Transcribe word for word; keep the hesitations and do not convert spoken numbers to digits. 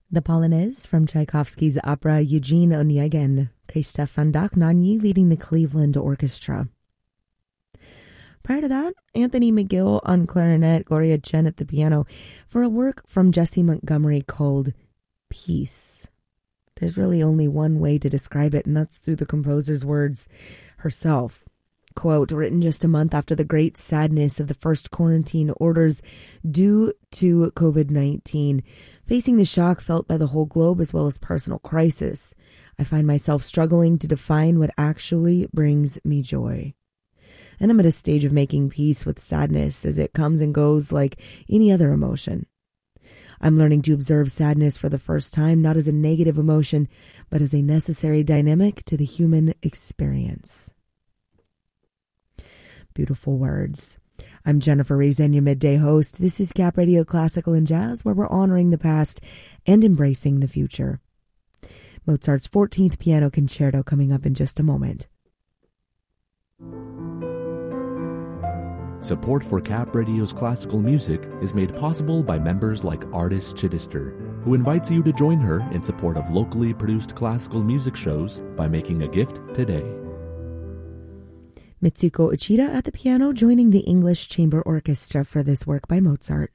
The Polonaise from Tchaikovsky's opera Eugene Onegin, Krzysztof Fandach-Nanyi leading the Cleveland Orchestra. Prior to that, Anthony McGill on clarinet, Gloria Chen at the piano, for a work from Jessie Montgomery called Peace. There's really only one way to describe it, and that's through the composer's words herself. Quote, written just a month after the great sadness of the first quarantine orders due to covid nineteen, facing the shock felt by the whole globe as well as personal crisis, I find myself struggling to define what actually brings me joy. And I'm at a stage of making peace with sadness as it comes and goes like any other emotion. I'm learning to observe sadness for the first time, not as a negative emotion, but as a necessary dynamic to the human experience. Beautiful words. I'm Jennifer Reason, your midday host. This is Cap Radio Classical and Jazz, where we're honoring the past and embracing the future. Mozart's fourteenth Piano Concerto coming up in just a moment. Support for Cap Radio's classical music is made possible by members like Artis Chittister, who invites you to join her in support of locally produced classical music shows by making a gift today. Mitsuko Uchida at the piano, joining the English Chamber Orchestra for this work by Mozart.